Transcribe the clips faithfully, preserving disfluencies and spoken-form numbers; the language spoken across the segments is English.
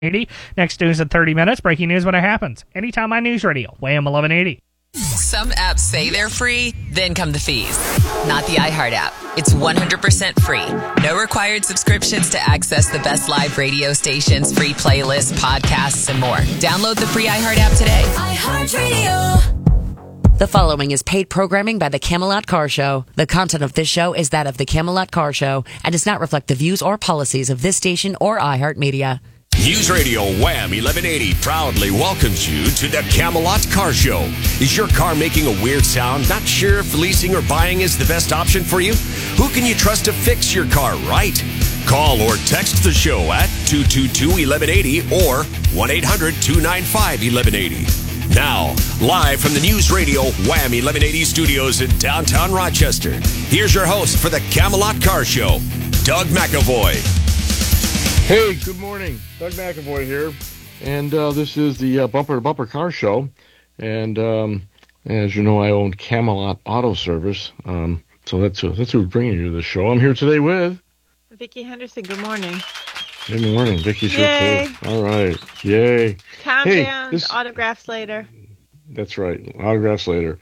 eighty. Next news in thirty minutes. Breaking news when it happens. Anytime on News Radio. Wham eleven eighty. Some apps say they're free, then come the fees. Not the iHeart app. It's one hundred percent free. No required subscriptions to access the best live radio stations, free playlists, podcasts, and more. Download the free iHeart app today. iHeartRadio. The following is paid programming by the Camelot Car Show. The content of this show is that of the Camelot Car Show and does not reflect the views or policies of this station or iHeartMedia. News Radio Wham eleven eighty proudly welcomes you to the Camelot Car Show. Is your car making a weird sound? Not sure if leasing or buying is the best option for you? Who can you trust to fix your car right? Call or text the show at two two two, one one eight zero or one eight hundred, two nine five, one one eight zero. Now, live from the News Radio Wham eleven eighty studios in downtown Rochester, here's your host for the Camelot Car Show, Doug McAvoy. Hey, good morning. Doug McAvoy here, and uh, this is the uh, Bumper to Bumper Car Show. And um, as you know, I own Camelot Auto Service, um, so that's uh, that's who's bringing you the show. I'm here today with Vicki Henderson. Good morning. Good morning, Vicki's here Yay. too. All right, yay. Calm hey, down. this... Autographs later. That's right. Autographs later.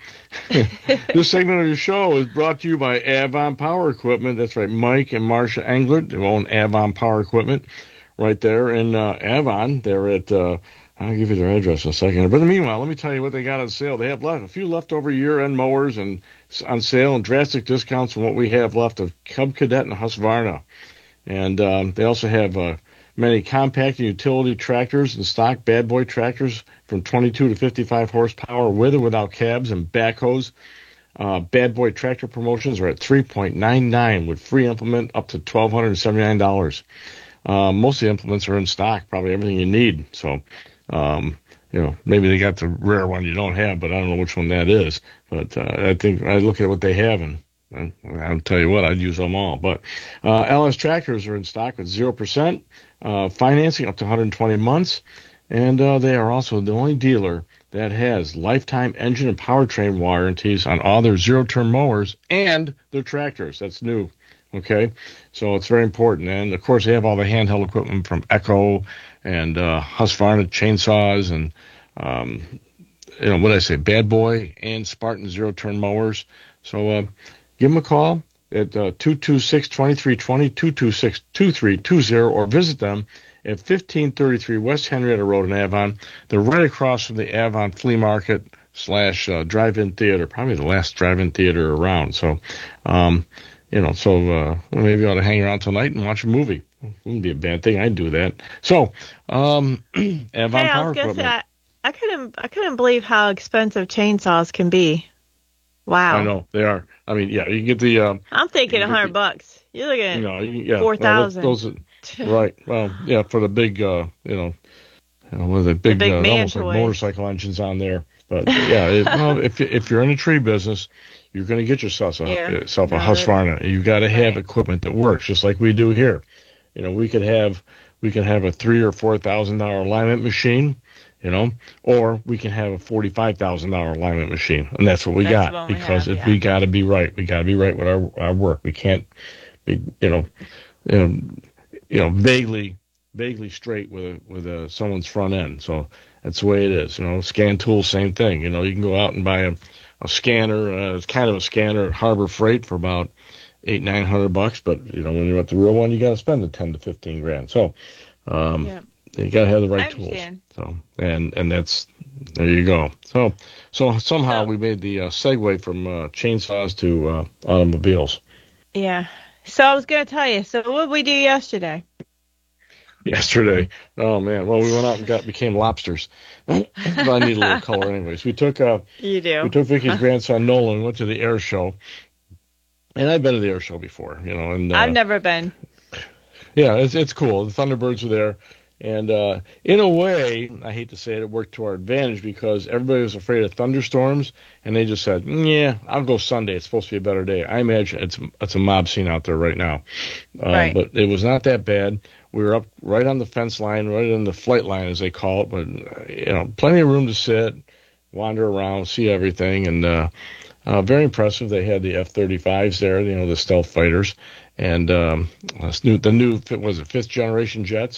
This segment of the show is brought to you by Avon Power Equipment. That's right. Mike and Marcia Englert, they own Avon Power Equipment right there in uh, Avon. They're at, uh, I'll give you their address in a second. But in the meanwhile, let me tell you what they got on sale. They have left, a few leftover year-end mowers and on sale and drastic discounts from what we have left of Cub Cadet and Husqvarna. And um, they also have uh, many compact and utility tractors and stock bad boy tractors from twenty-two to fifty-five horsepower with or without cabs and backhoes. Uh, bad boy tractor promotions are at three point nine nine with free implement up to one thousand two hundred seventy-nine dollars. Uh, most of the implements are in stock, probably everything you need. So, um, you know, maybe they got the rare one you don't have, but I don't know which one that is. But uh, I think I look at what they have and I, I'll tell you what, I'd use them all. But uh, L S tractors are in stock with zero percent uh, financing up to one hundred twenty months. And uh, they are also the only dealer that has lifetime engine and powertrain warranties on all their zero-turn mowers and their tractors. That's new, okay? So it's very important. And, of course, they have all the handheld equipment from Echo and uh, Husqvarna chainsaws and, um, you know, what did I say, Bad Boy and Spartan zero-turn mowers. So uh, give them a call at uh, two two six, two three two zero, two two six, two three two zero or visit them at fifteen thirty-three West Henrietta Road in Avon. They're right across from the Avon Flea Market slash uh, drive-in theater, probably the last drive-in theater around. So, um, you know, so uh, maybe you ought to hang around tonight and watch a movie. Wouldn't be a bad thing. I'd do that. So, um, Avon hey, Power I was Equipment. Say, I, I couldn't, I couldn't believe how expensive chainsaws can be. Wow. I know they are. I mean, yeah, you can get the. Um, I'm thinking a hundred the, bucks. You're looking at you know, yeah, four thousand. Well, those, right. Well, yeah, for the big, uh, you know, you know, with the big, the big uh, almost like motorcycle engines on there. But yeah, it, well, if if you're in a tree business, you're going to get yourself a, yeah. yourself a no, Husqvarna. You've got to have right. equipment that works, just like we do here. You know, we could have we can have a three or four thousand dollar alignment machine, you know, or we can have a forty five thousand dollar alignment machine, and that's what we that's got what we because have, if yeah. we got to be right, we got to be right with our our work. We can't be, you know, you know, you know, vaguely vaguely straight with a, with a, someone's front end. So that's the way it is. You know, scan tool, same thing. You know, you can go out and buy a, a scanner. Uh, it's kind of a scanner at Harbor Freight for about eight nine hundred bucks. But you know, when you're at the real one, you got to spend the ten to fifteen grand. So um, yeah. you got to have the right I tools. understand. So and and that's there you go. So so somehow So- we made the uh, segue from uh, chainsaws to uh, automobiles. Yeah. So I was going to tell you. So what did we do yesterday? Yesterday, oh man! Well, we went out and got became lobsters. But I need a little color, anyways. We took uh, You do. we took Vicky's grandson Nolan and went to the air show, and I've been to the air show before, you know. And uh, I've never been. yeah, it's it's cool. The Thunderbirds were there, and uh, in a way, I hate to say it, it worked to our advantage because everybody was afraid of thunderstorms, and they just said, "Yeah, I'll go Sunday. It's supposed to be a better day." I imagine it's it's a mob scene out there right now, uh, Right. but it was not that bad. We were up right on the fence line, right on the flight line, as they call it, but, uh, you know, plenty of room to sit, wander around, see everything, and uh, uh, very impressive. They had the F thirty-fives there, you know, the stealth fighters, and um, the new, the new, was it fifth generation jets?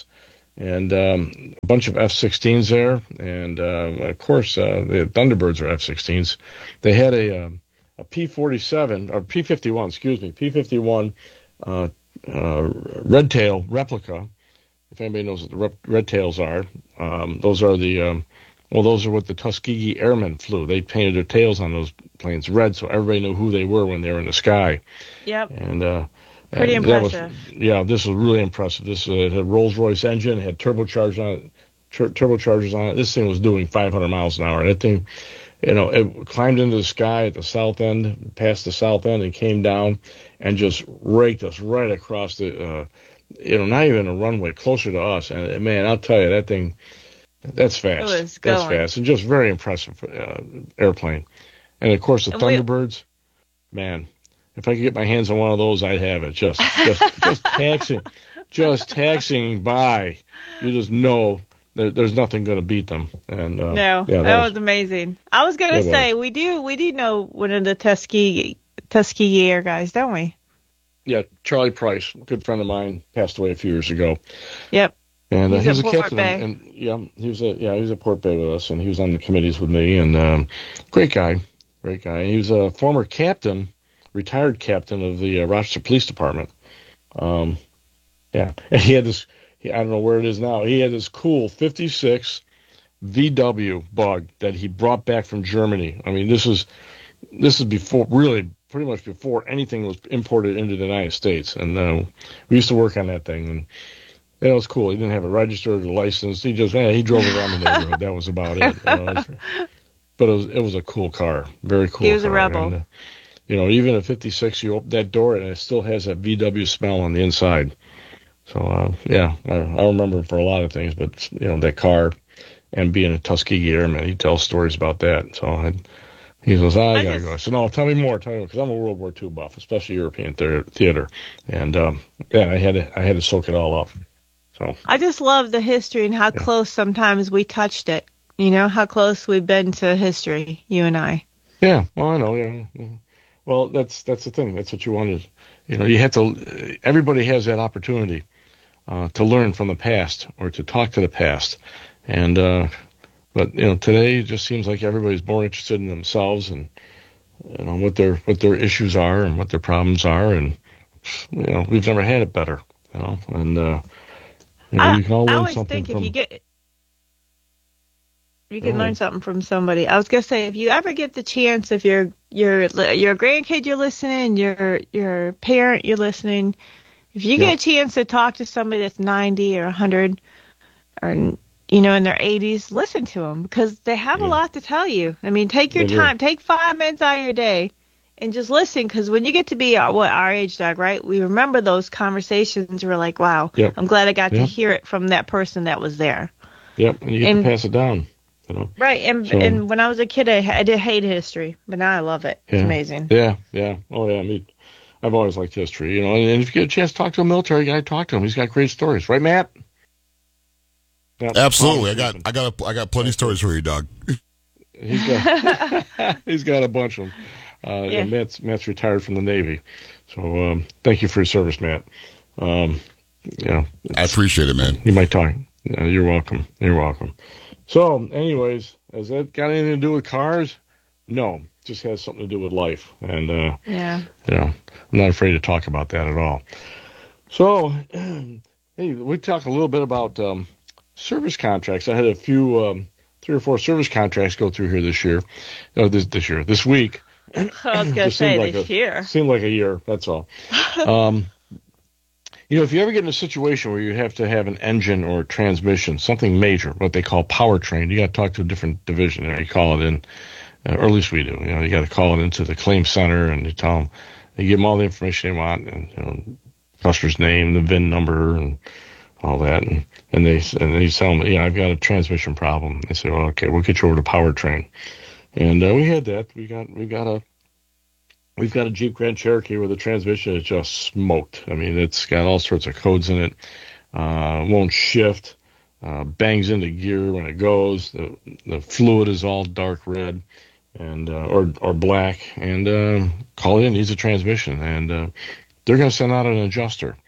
and um, a bunch of F sixteens there, and uh, of course uh, the Thunderbirds are F sixteens. They had a um, a P forty-seven or P fifty-one, excuse me, P fifty-one uh, uh, Red Tail replica. If anybody knows what the Red, Red Tails are, um, those are the um, well, those are what the Tuskegee Airmen flew. They painted their tails on those planes red, so everybody knew who they were when they were in the sky. Yep. And uh, pretty and impressive. Was, yeah, this was really impressive. This uh, it had Rolls-Royce engine, it had turbocharged on it, tur- turbochargers on it. This thing was doing five hundred miles an hour. That thing, you know, it climbed into the sky at the south end, past the south end, and came down and just raked us right across the, uh, you know, not even a runway, closer to us. And man, I'll tell you, that thing. That's fast. It was That's going. fast and just very impressive uh, airplane. And of course the And we- Thunderbirds, man, if I could get my hands on one of those, I'd have it. Just, just, just taxing, just taxing by. You just know there, there's nothing going to beat them. And uh, No, yeah, that, that was, amazing. I was gonna It say we do we do know one of the Tuskegee Tuskegee Air guys, don't we? yeah, Charlie Price, a good friend of mine, passed away a few years ago. Yep. And uh, He's he was at a Port captain, Bay. and, and yeah, he was a yeah he was at Port Bay with us, and he was on the committees with me, and um, great guy, great guy. He was a former captain, retired captain of the uh, Rochester Police Department. Um, yeah, and he had this. He, I don't know where it is now. He had this cool fifty-six V W Bug that he brought back from Germany. I mean, this is this is before really pretty much before anything was imported into the United States, and uh, we used to work on that thing and. Yeah, it was cool. He didn't have a registered license. He just, yeah, he drove around the neighborhood. That was about it. You know? But it was, it was a cool car. Very cool He was a car. rebel. And, uh, you know, even at fifty-six, you open that door and it still has that V W smell on the inside. So, uh, yeah, I, I remember him for a lot of things, but, you know, that car and being a Tuskegee Airman, he tells stories about that. So I, he goes, oh, I, I got to just- go. I said, no, tell me more. Tell me more, because I'm a World War Two buff, especially European thea- theater. And, um, yeah, I had to, I had to soak it all up. So. I just love the history and how close sometimes we touched it. You know, how close we've been to history, you and I. Yeah, well, I know. Yeah, yeah. Well, that's that's the thing. That's what you wanted. You know, you have to. Everybody has that opportunity uh, to learn from the past or to talk to the past, and uh, but you know, today it just seems like everybody's more interested in themselves and you know what their what their issues are and what their problems are, and you know, we've never had it better. You know, and uh, you know, I, you can all I learn always something think if from. you get, you can Go learn ahead. something from somebody. I was gonna say, if you ever get the chance, if you're you're you're a grandkid, you're listening, you're you're a parent, you're listening. If you Yeah. get a chance to talk to somebody that's ninety or one hundred, or you know, in their eighties, listen to them because they have Yeah. a lot to tell you. I mean, take your They do. time, take five minutes out of your day. And just listen, because when you get to be uh, what our age, Doug, right? We remember those conversations. We're like, "Wow, Yep. I'm glad I got to Yep. hear it from that person that was there." Yep, and you get and- to pass it down. You know. Right. And So- and when I was a kid, I, I did hate history, but now I love it. It's Yeah. amazing. Yeah, yeah. Oh, yeah. Me, I've always liked history, you know. And, and if you get a chance to talk to a military guy, talk to him. He's got great stories, right, Matt? Yeah, Absolutely. I got I got a, I got plenty of stories for you, Doug. He's got he's got a bunch of them. Uh, Yeah. yeah. Matt's Matt's retired from the Navy, so um, thank you for your service, Matt. Um, you know, I appreciate it, man. you might talk. Uh, you're welcome. You're welcome. So, anyways, has that got anything to do with cars? No, just has something to do with life, and. Uh, Yeah. You know, I'm not afraid to talk about that at all. So, hey, we talk a little bit about um, service contracts. I had a few, um, three or four service contracts go through here this year. No, this this year, this week. I was gonna Just say seemed like this a, year. Seemed like a year. That's all. um, you know, if you ever get in a situation where you have to have an engine or transmission, something major, what they call powertrain, you got to talk to a different division. You know, you call it in. Uh, or at least we do. You know, you got to call it into the claim center and you tell them, you give them all the information they want, and you know, customer's name, the V I N number, and all that, and and they and they tell them, yeah, I've got a transmission problem. They say, well, okay, we'll get you over to powertrain, and uh, we had that. We got we got a we've got a Jeep Grand Cherokee where the transmission is just smoked. I mean, it's got all sorts of codes in it. Uh, won't shift. Uh, bangs into gear when it goes. The the fluid is all dark red. And uh, or or black, and uh, call it in. Needs a transmission, and uh, they're going to send out an adjuster.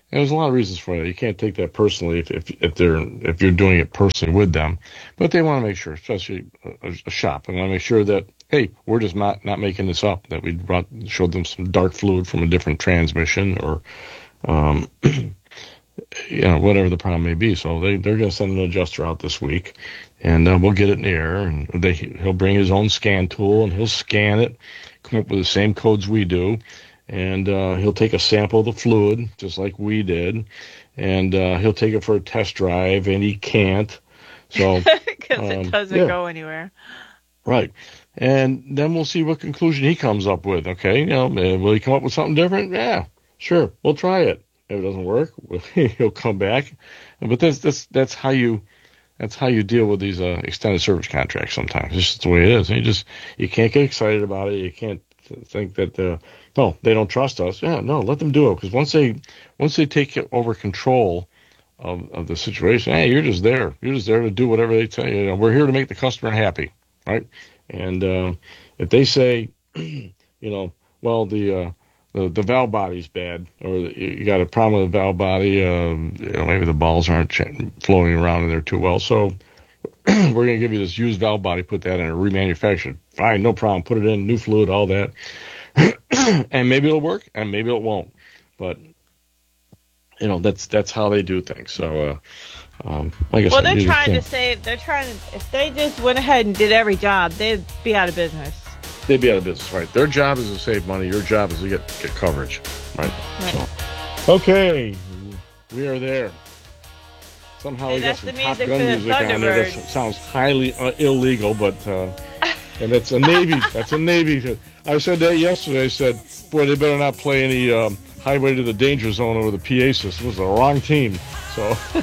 And there's a lot of reasons for that. You can't take that personally if if, if they're if you're doing it personally with them, but they want to make sure, especially a, a shop, and want to make sure that hey, we're just not, not making this up. That we brought showed them some dark fluid from a different transmission, or um, you know, whatever the problem may be. So they they're going to send an adjuster out this week, and uh, we'll get it in the air, and they he'll bring his own scan tool and he'll scan it, come up with the same codes we do. And uh, he'll take a sample of the fluid, just like we did, and uh, he'll take it for a test drive, and he can't. So because um, it doesn't yeah. go anywhere. Right. And then we'll see what conclusion he comes up with. Okay, you know, will he come up with something different? Yeah, sure, we'll try it. If it doesn't work, he'll come back. But that's that's that's how you that's how you deal with these uh, extended service contracts. Sometimes it's just the way it is. And you just you can't get excited about it. You can't think that the no, they don't trust us. Yeah, no, let them do it, because once they once they take over control of, of the situation, hey, you're just there. You're just there to do whatever they tell you. You know, we're here to make the customer happy, right? And uh, if they say, you know, well, the uh, the the valve body's bad, or you got a problem with the valve body, uh, you know, maybe the balls aren't ch- flowing around in there too well, so we're going to give you this used valve body, put that in, a remanufactured. Fine, no problem. Put it in, new fluid, all that. And maybe it'll work, and maybe it won't. But, you know, that's that's how they do things. So, uh, um, like I well, said, they're trying yeah. to save, they're trying to, if they just went ahead and did every job, they'd be out of business. They'd be out of business, right? Their job is to save money. Your job is to get, get coverage, right? Right. So, okay, we are there. Somehow Hey, we got that's some the Top music Gun for the music on there. That Thunderbirds. sounds highly uh, illegal, but uh, and it's a Navy. That's a Navy. I said that yesterday. I said, boy, they better not play any um, Highway to the Danger Zone over the P A system. It was the wrong team. So,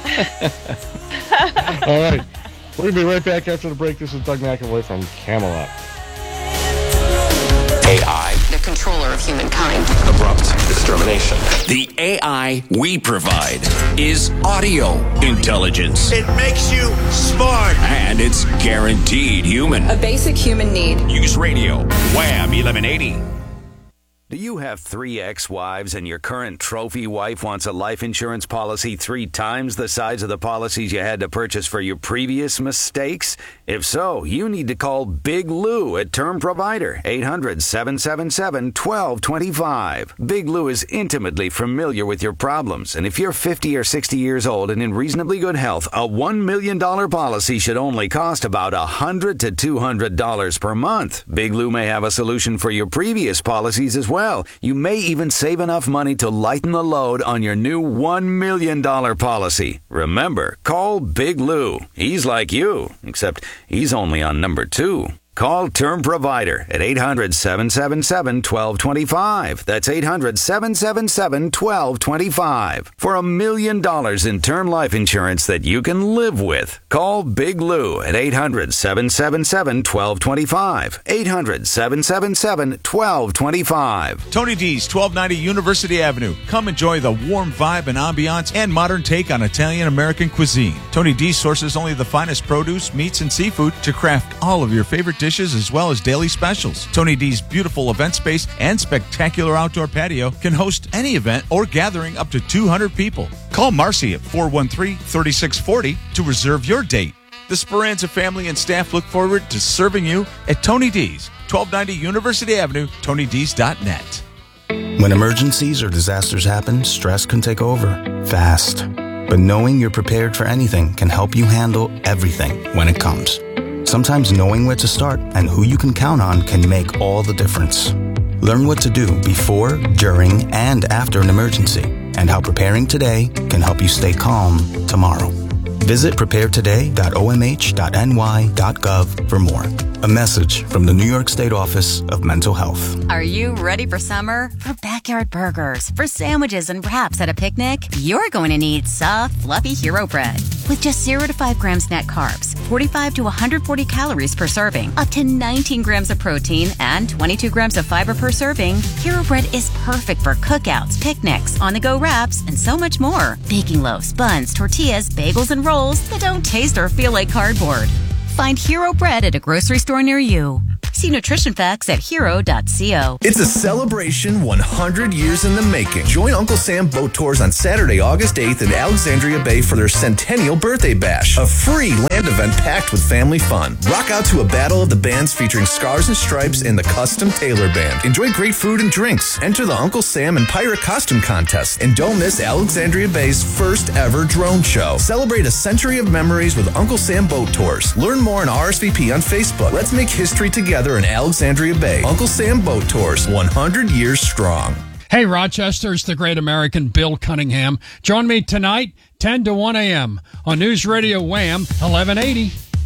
all right, we're gonna be right back after the break. This is Doug McAvoy from Camelot. A I. The controller of humankind. Abrupt extermination. The A I we provide is audio intelligence. It makes you smart. And it's guaranteed human. A basic human need. Use radio. Wham eleven eighty. Do you have three ex-wives and your current trophy wife wants a life insurance policy three times the size of the policies you had to purchase for your previous mistakes? If so, you need to call Big Lou at Term Provider, eight hundred, seven seven seven, one two two five. Big Lou is intimately familiar with your problems, and if you're fifty or sixty years old and in reasonably good health, a one million dollars policy should only cost about one hundred to two hundred dollars per month. Big Lou may have a solution for your previous policies as well. You may even save enough money to lighten the load on your new one million dollars policy. Remember, call Big Lou. He's like you, except he's only on number two. Call Term Provider at eight hundred, seven seven seven, one two two five. That's eight hundred, seven seven seven, one two two five. For a million dollars in term life insurance that you can live with. Call Big Lou at eight hundred, seven seven seven, one two two five. eight hundred, seven seven seven, one two two five. Tony D's, twelve ninety University Avenue. Come enjoy the warm vibe and ambiance and modern take on Italian-American cuisine. Tony D sources only the finest produce, meats, and seafood to craft all of your favorite dishes as well as daily specials. Tony D's beautiful event space and spectacular outdoor patio can host any event or gathering up to two hundred people. Call Marcy at four one three, three six four zero to reserve your date. The Speranza family and staff look forward to serving you at Tony D's, twelve ninety University Avenue, tony d's dot net. When emergencies or disasters happen, stress can take over fast. But knowing you're prepared for anything can help you handle everything when it comes. Sometimes knowing where to start and who you can count on can make all the difference. Learn what to do before, during, and after an emergency, and how preparing today can help you stay calm tomorrow. Visit prepare today dot o m h dot n y dot gov for more. A message from the New York State Office of Mental Health. Are you ready for summer? For backyard burgers, for sandwiches and wraps at a picnic? You're going to need soft, fluffy Hero Bread. With just zero to five grams net carbs, forty-five to one hundred forty calories per serving, up to nineteen grams of protein, and twenty-two grams of fiber per serving, Hero Bread is perfect for cookouts, picnics, on-the-go wraps, and so much more. Baking loaves, buns, tortillas, bagels, and rolls that don't taste or feel like cardboard. Find Hero Bread at a grocery store near you. See nutrition facts at hero dot co. It's a celebration one hundred years in the making. Join Uncle Sam Boat Tours on Saturday, August eighth in Alexandria Bay for their centennial birthday bash. A free land event packed with family fun. Rock out to a battle of the bands featuring Scars and Stripes and the Custom Tailor Band. Enjoy great food and drinks. Enter the Uncle Sam and Pirate Costume Contest. And don't miss Alexandria Bay's first ever drone show. Celebrate a century of memories with Uncle Sam Boat Tours. Learn more on R S V P on Facebook. Let's make history together in Alexandria Bay. Uncle Sam Boat Tours, one hundred years strong. Hey, Rochester, it's the great American Bill Cunningham. Join me tonight, ten to one a.m. on News Radio Wham, eleven eighty.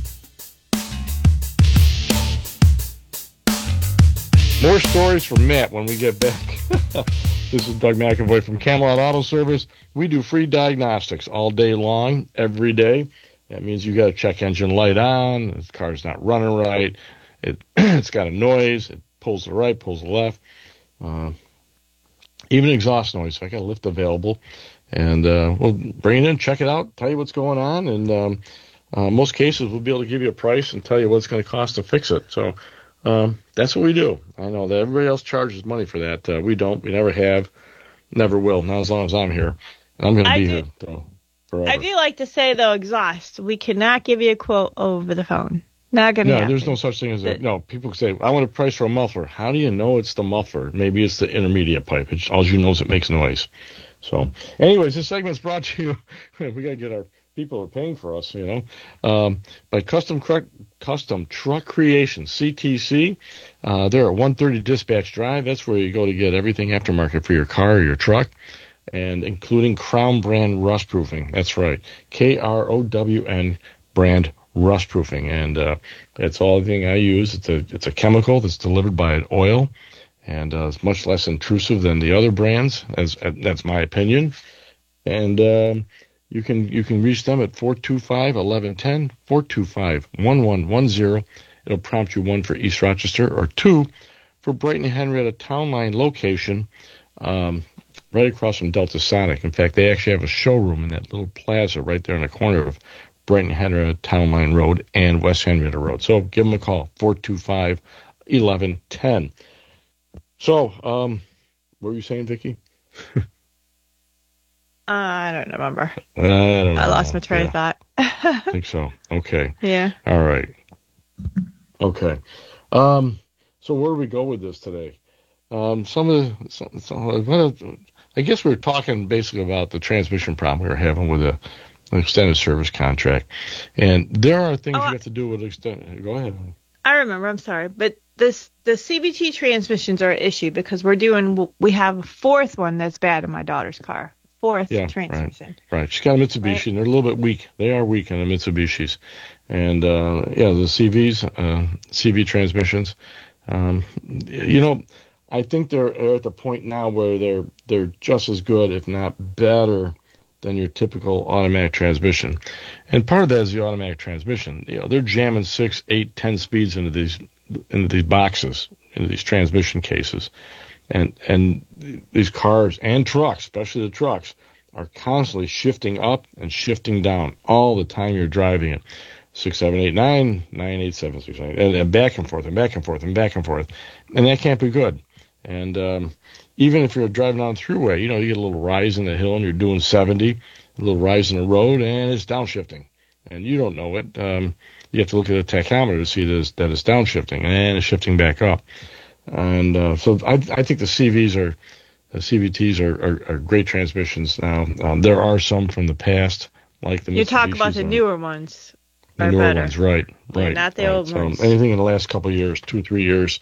More stories from Matt when we get back. This is Doug McAvoy from Camelot Auto Service. We do free diagnostics all day long, every day. That means you got a check engine light on, the car's not running right, it, it's got a noise, it pulls to the right, pulls to the left, uh, even exhaust noise. So I got a lift available, and uh, we'll bring it in, check it out, tell you what's going on, and um, uh, most cases we'll be able to give you a price and tell you what it's going to cost to fix it. So um, that's what we do. I know that everybody else charges money for that. Uh, we don't. We never have, never will, not as long as I'm here. And I'm going to be do- here. So. Forever. I do like to say, though, exhaust. We cannot give you a quote over the phone. Not going to No, happen. there's no such thing as a, no. People say, I want a price for a muffler. How do you know it's the muffler? Maybe it's the intermediate pipe. It's, all you know is it makes noise. So, anyways, this segment's brought to you. We got to get our people who are paying for us, you know, um, by Custom Truck, Custom Truck Creation, C T C. Uh, they're at one thirty Dispatch Drive. That's where you go to get everything aftermarket for your car or your truck, and including Crown brand rust proofing. That's right. K R O W N brand rust proofing. And uh, that's all the thing I use. It's a it's a chemical that's delivered by an oil, and uh, it's much less intrusive than the other brands. That's, that's my opinion. And um, you can you can reach them at four two five, one one one zero, four two five, one one one zero. It'll prompt you, one, for East Rochester, or two, for Brighton Henrietta Town Line location, um, right across from Delta Sonic. In fact, they actually have a showroom in that little plaza right there in the corner of Brighton Henrietta Town Line Road and West Henrietta Road. So give them a call, four two five, one one one zero. So, um, what were you saying, Vicki? Uh, I don't remember. I don't know. I lost my train yeah. of thought. I think so. Okay. Yeah. All right. Okay. Um, so where do we go with this today? Um, some of the, some, some, I guess we we're talking basically about the transmission problem we were having with a, an extended service contract. And there are things oh, you have to do with extended. Go ahead. I remember. I'm sorry. But this the C V T transmissions are an issue because we're doing, we have a fourth one that's bad in my daughter's car. Fourth yeah, transmission. Right, right. She's got a Mitsubishi, right. And they're a little bit weak. They are weak in the Mitsubishis. And, uh, yeah, the C Vs, uh, C V transmissions, um, you know, I think they're at the point now where they're they're just as good, if not better, than your typical automatic transmission. And part of that is the automatic transmission. You know, they're jamming six, eight, ten speeds into these into these boxes, into these transmission cases. And and these cars and trucks, especially the trucks, are constantly shifting up and shifting down all the time you're driving it. Six, seven, eight, nine, nine, eight, seven, six, nine, and, and back and forth and back and forth and back and forth. And that can't be good. And um, even if you're driving down the thruway, you know, you get a little rise in the hill and you're doing seventy, a little rise in the road, and it's downshifting. And you don't know it. Um, you have to look at the tachometer to see that it's, that it's downshifting, and it's shifting back up. And uh, so I, I think the C Vs are, the C V Ts are, are, are great transmissions now. Um, there are some from the past, like the You talk about the newer ones. The newer better. ones, right, right. Not the right. old so ones. Anything in the last couple of years, two, three years.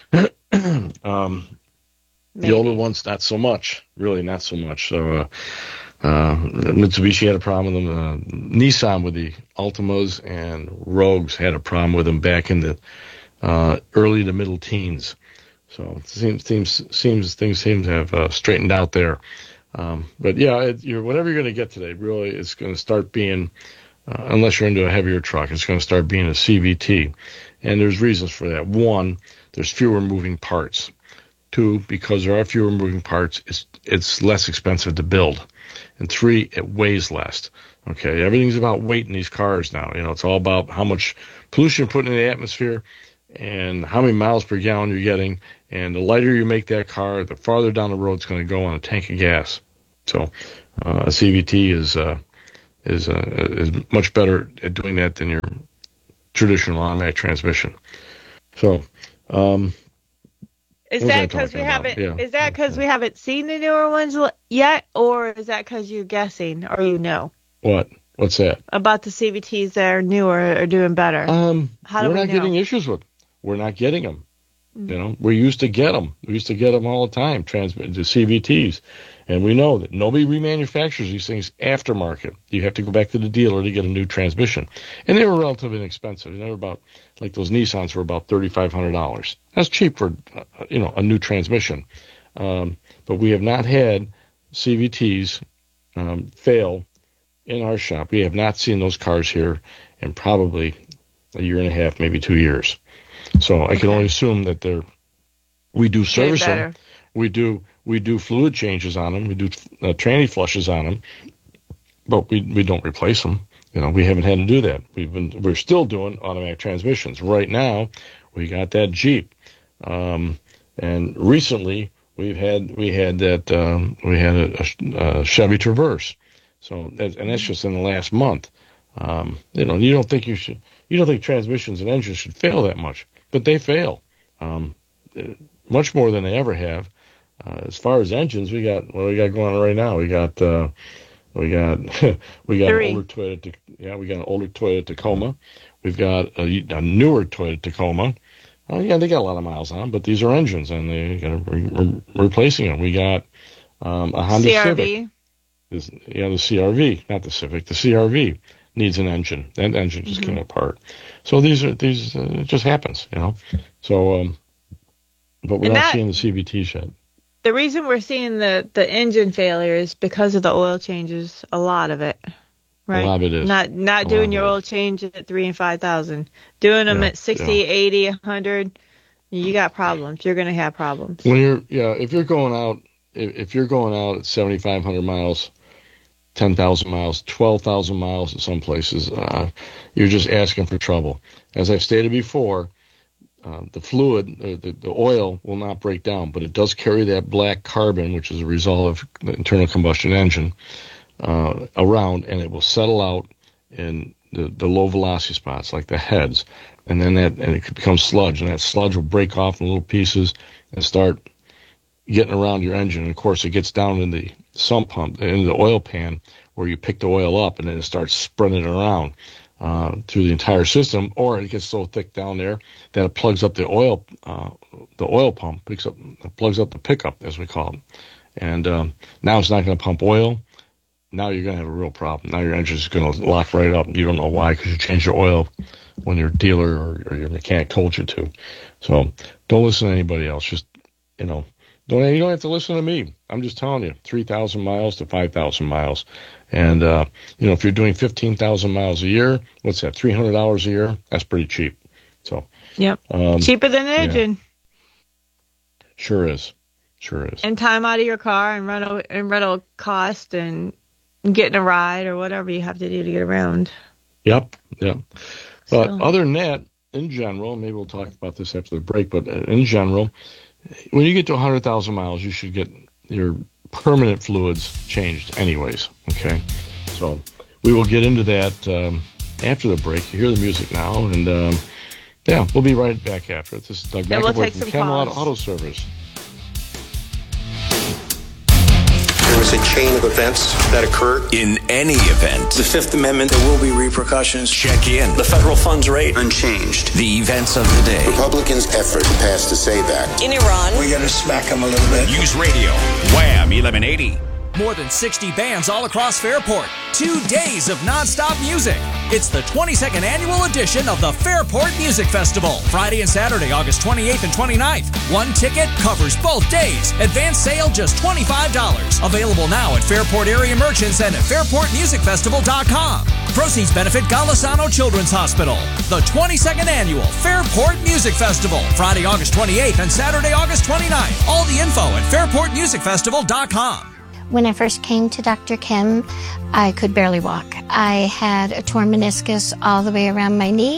um, the older ones, not so much. Really, not so much. So uh, uh, Mitsubishi had a problem with them. Uh, Nissan with the Altimas and Rogues had a problem with them back in the uh, early to middle teens. So it seems, seems, seems things seem to have uh, straightened out there. Um, but yeah, it, you're, whatever you're going to get today, really, it's going to start being. Uh, unless you're into a heavier truck, it's going to start being a C V T. And there's reasons for that. One, there's fewer moving parts. Two, because there are fewer moving parts, it's it's less expensive to build. And three, it weighs less. Okay, everything's about weight in these cars now. You know, it's all about how much pollution you're putting in the atmosphere and how many miles per gallon you're getting. And the lighter you make that car, the farther down the road it's going to go on a tank of gas. So uh, a C V T is uh, is uh, is much better at doing that than your traditional automatic transmission. So um, is that because we haven't? Yeah. Is that because we haven't seen the newer ones yet, or is that because you're guessing, or you know? What? What's that? About the C V Ts that are newer or doing better. Um, How do we're we not know? getting issues with them. We're not getting them. You know, we used to get them. We used to get them all the time, trans- the C V Ts. And we know that nobody remanufactures these things aftermarket. You have to go back to the dealer to get a new transmission. And they were relatively inexpensive. They were about, like those Nissans were about thirty-five hundred dollars. That's cheap for, uh, you know, a new transmission. Um, but we have not had C V Ts um, fail in our shop. We have not seen those cars here in probably a year and a half, maybe two years. So I can only assume that they're, we do service them. We do we do fluid changes on them. We do uh, tranny flushes on them, but we we don't replace them. You know, we haven't had to do that. We've been we're still doing automatic transmissions. Right now, we got that Jeep, um, and recently we've had we had that um, we had a, a Chevy Traverse. So that, and that's just in the last month. Um, you know, you don't think you should you don't think transmissions and engines should fail that much. But they fail, um, much more than they ever have. Uh, as far as engines, we got what we got going on right now. We got uh, we got we got Three. an older Toyota. Yeah, we got an older Toyota Tacoma. We've got a, a newer Toyota Tacoma. Uh, yeah, they got a lot of miles on them, but these are engines, and they got re- re- replacing them. We got um, a Honda C R V. Civic. This, yeah, the C R V, not the Civic. The C R V needs an engine. That engine just Mm-hmm. came apart. So these are these. Uh, it just happens, you know. So, um, but we're And not that- seeing the C V Ts yet. The reason we're seeing the, the engine failure is because of the oil changes. A lot of it, right? A lot of it is. Not not A doing lot your of it oil change at three and five thousand. Doing them Yeah, at sixty, yeah. eighty, a hundred. You got problems. You're gonna have problems. When you're, yeah, if you're going out, if, if you're going out at seventy-five hundred miles, ten thousand miles, twelve thousand miles in some places, uh, you're just asking for trouble. As I've stated before, uh, the fluid, uh, the, the oil will not break down, but it does carry that black carbon, which is a result of the internal combustion engine, uh, around, and it will settle out in the, the low velocity spots, like the heads, and then that, and it becomes sludge, and that sludge will break off in little pieces and start getting around your engine. And of course, it gets down in the sump pump, in the oil pan, where you pick the oil up, and then it starts spreading it around uh, through the entire system. Or it gets so thick down there that it plugs up the oil, uh, the oil pump, picks up, plugs up the pickup, as we call it. And um, now it's not going to pump oil. Now you're going to have a real problem. Now your engine's going to lock right up. You don't know why, because you changed your oil when your dealer or, or your mechanic told you to. So don't listen to anybody else. Just, you know, don't you don't have to listen to me. I'm just telling you, three thousand miles to five thousand miles. And, uh, you know, if you're doing fifteen thousand miles a year, what's that, three hundred dollars a year? That's pretty cheap. So, Yep. um, Cheaper than an yeah. engine. Sure is. Sure is. And time out of your car and rental and rental cost and getting a ride or whatever you have to do to get around. Yep, yep. But So- other than that, in general, maybe we'll talk about this after the break, but in general, when you get to one hundred thousand miles, you should get your permanent fluids changed anyways, okay? So we will get into that um, after the break. You hear the music now, and um, yeah, we'll be right back after it. This is Doug And we'll McAvoy take from some Camelot calls. Auto Service. There was a chain of events that occurred. In any event, The Fifth Amendment, there will be repercussions. check in. The federal funds rate, unchanged. The events of the day. Republicans' effort to pass the SAVE Act. In Iran, We got to smack them a little bit. News Radio, Wham eleven eighty. More than sixty bands all across Fairport. Two days of nonstop music. It's the twenty-second annual edition of the Fairport Music Festival. Friday and Saturday, August twenty-eighth and twenty-ninth. One ticket covers both days. Advance sale just twenty-five dollars. Available now at Fairport area merchants and at fairport music festival dot com. Proceeds benefit Golisano Children's Hospital. The twenty-second annual Fairport Music Festival. Friday, August twenty-eighth and Saturday, August twenty-ninth. All the info at fairport music festival dot com. When I first came to Doctor Kim, I could barely walk. I had a torn meniscus all the way around my knee,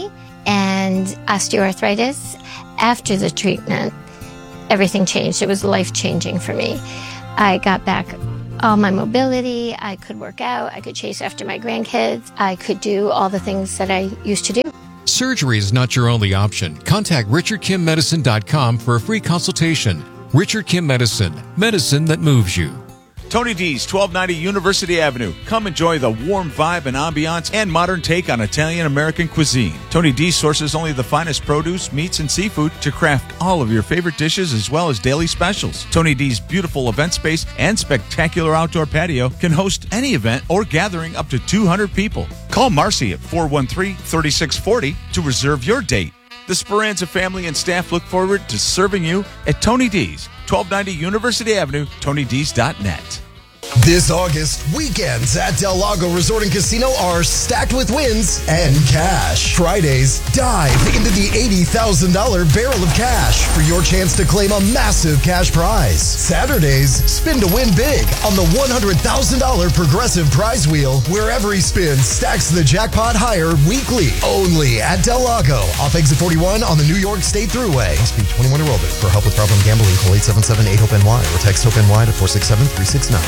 and osteoarthritis. After the treatment, everything changed. It was life-changing for me. I got back all my mobility. I could work out. I could chase after my grandkids. I could do all the things that I used to do. Surgery is not your only option. Contact richard kim medicine dot com for a free consultation. Richard Kim Medicine, medicine that moves you. Tony D's, twelve ninety University Avenue. Come enjoy the warm vibe and ambiance and modern take on Italian-American cuisine. Tony D sources only the finest produce, meats, and seafood to craft all of your favorite dishes as well as daily specials. Tony D's beautiful event space and spectacular outdoor patio can host any event or gathering up to two hundred people. Call Marcy at four one three, three six four zero to reserve your date. The Speranza family and staff look forward to serving you at Tony D's, twelve ninety University Avenue, tony d's dot net. This August, weekends at Del Lago Resort and Casino are stacked with wins and cash. Fridays, dive into the eighty thousand dollars barrel of cash for your chance to claim a massive cash prize. Saturdays, spin to win big on the one hundred thousand dollars Progressive Prize Wheel, where every spin stacks the jackpot higher weekly. Only at Del Lago, off exit forty-one on the New York State Thruway. Must be twenty-one or older. For help with problem gambling, call eight seven seven, eight, hope N Y or text HOPE-NY to four six seven, three six nine.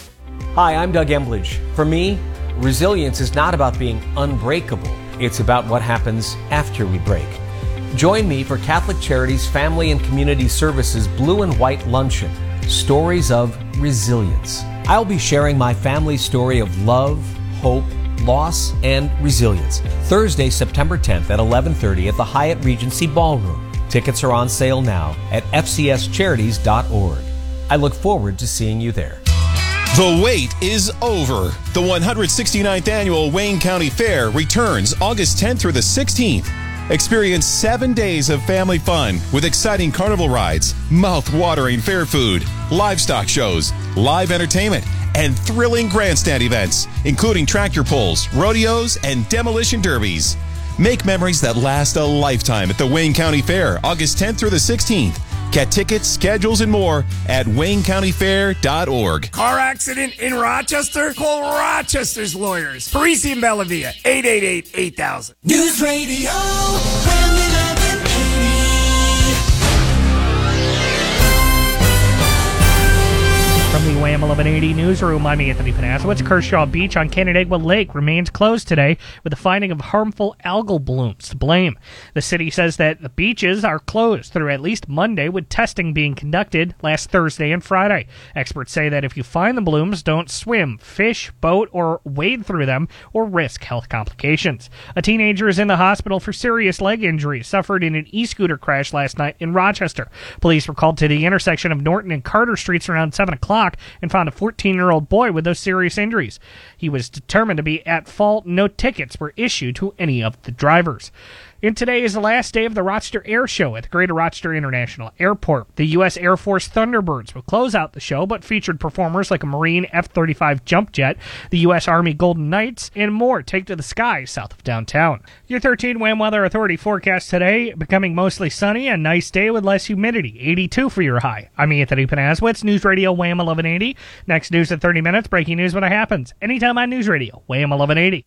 Hi, I'm Doug Embledge. For me, resilience is not about being unbreakable. It's about what happens after we break. Join me for Catholic Charities Family and Community Services Blue and White Luncheon, Stories of Resilience. I'll be sharing my family's story of love, hope, loss, and resilience. Thursday, September tenth at eleven thirty at the Hyatt Regency Ballroom. Tickets are on sale now at f c s charities dot org. I look forward to seeing you there. The wait is over. The one hundred sixty-ninth Annual Wayne County Fair returns August tenth through the sixteenth. Experience seven days of family fun with exciting carnival rides, mouth-watering fair food, livestock shows, live entertainment, and thrilling grandstand events, including tractor pulls, rodeos, and demolition derbies. Make memories that last a lifetime at the Wayne County Fair, August tenth through the sixteenth. Get tickets, schedules, and more at wayne county fair dot org. Car accident in Rochester? Call Rochester's lawyers. Parisi and Bellavia, eight eight eight, eight thousand. News Radio, Wham eleven eighty. From the Wham eleven eighty newsroom, I'm Anthony Panasowitz. Kershaw Beach on Canandaigua Lake remains closed today with the finding of harmful algal blooms to blame. The city says that the beaches are closed through at least Monday, with testing being conducted last Thursday and Friday. Experts say that if you find the blooms, don't swim, fish, boat, or wade through them or risk health complications. A teenager is in the hospital for serious leg injuries suffered in an e-scooter crash last night in Rochester. Police were called to the intersection of Norton and Carter Streets around seven o'clock and found a fourteen-year-old boy with those serious injuries. He was determined to be at fault. No tickets were issued to any of the drivers. And today is the last day of the Rochester Air Show at the Greater Rochester International Airport. The U S Air Force Thunderbirds will close out the show, but featured performers like a Marine F thirty-five jump jet, the U S Army Golden Knights, and more take to the skies south of downtown. Your thirteen Wham Weather Authority forecast today, becoming mostly sunny, a nice day with less humidity, eighty-two for your high. I'm Anthony Panasowitz, News Radio Wham eleven eighty. Next news at thirty minutes, breaking news when it happens. Anytime on News Radio, Wham eleven eighty.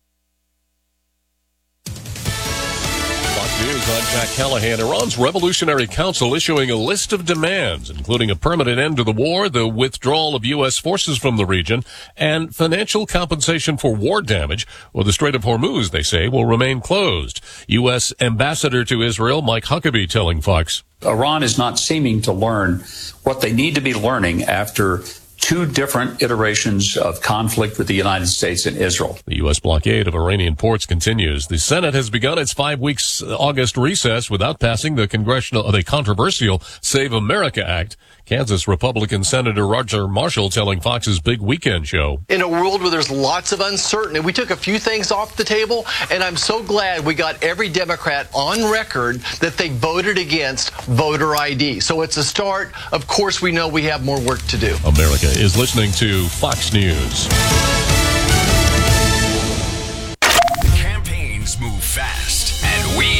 News, I'm Jack Callahan. Iran's Revolutionary Council issuing a list of demands, including a permanent end to the war, the withdrawal of U S forces from the region, and financial compensation for war damage, or the Strait of Hormuz, they say, will remain closed. U S Ambassador to Israel, Mike Huckabee, telling Fox. Iran is not seeming to learn what they need to be learning after two different iterations of conflict with the United States and Israel. The U S blockade of Iranian ports continues. The Senate has begun its five weeks August recess without passing the congressional, the controversial Save America Act. Kansas Republican Senator Roger Marshall telling Fox's Big Weekend Show. In a world where there's lots of uncertainty, we took a few things off the table, and I'm so glad we got every Democrat on record that they voted against voter I D. So it's a start. Of course, we know we have more work to do. America is listening to Fox News. Campaigns move fast, and we move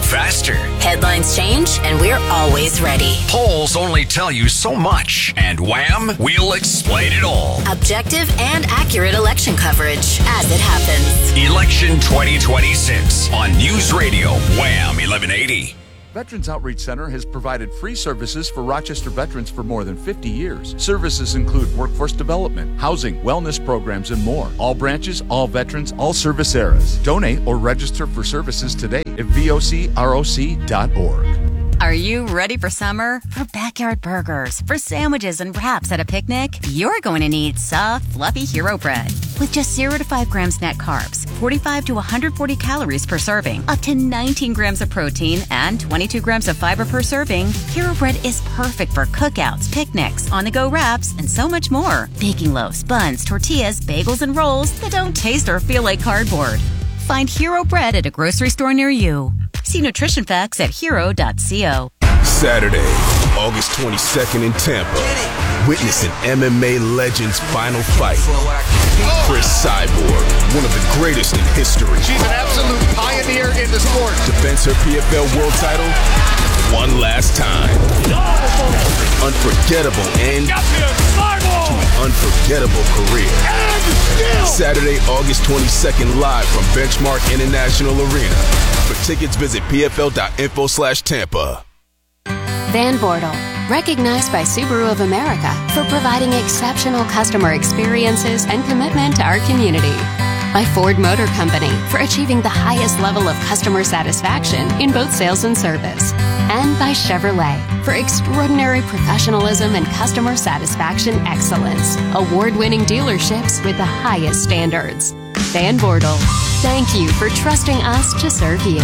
faster. Headlines change, and we're always ready. Polls only tell you so much, and Wham! We'll explain it all. Objective and accurate election coverage as it happens. Election twenty twenty-six on News Radio Wham! eleven eighty. Veterans Outreach Center has provided free services for Rochester veterans for more than fifty years. Services include workforce development, housing, wellness programs, and more. All branches, all veterans, all service eras. Donate or register for services today at V O C R O C dot org. Are you ready for summer? For backyard burgers, for sandwiches and wraps at a picnic? You're going to need soft, fluffy Hero Bread. With just zero to five grams net carbs, forty-five to one hundred forty calories per serving, up to nineteen grams of protein, and twenty-two grams of fiber per serving, Hero Bread is perfect for cookouts, picnics, on-the-go wraps, and so much more. Baking loaves, buns, tortillas, bagels, and rolls that don't taste or feel like cardboard. Find Hero Bread at a grocery store near you. See nutrition facts at hero dot co. Saturday, August twenty-second in Tampa. Witness an M M A legend's final fight. Chris Cyborg, one of the greatest in history. She's an absolute pioneer in the sport. Defends her P F L world title one last time. Unforgettable end to an unforgettable career. Saturday, August twenty-second, live from Benchmark International Arena. For tickets, visit P F L dot info slash Tampa. Van Bortle, recognized by Subaru of America for providing exceptional customer experiences and commitment to our community. By Ford Motor Company for achieving the highest level of customer satisfaction in both sales and service. And by Chevrolet for extraordinary professionalism and customer satisfaction excellence. Award-winning dealerships with the highest standards. Van Bortle, thank you for trusting us to serve you.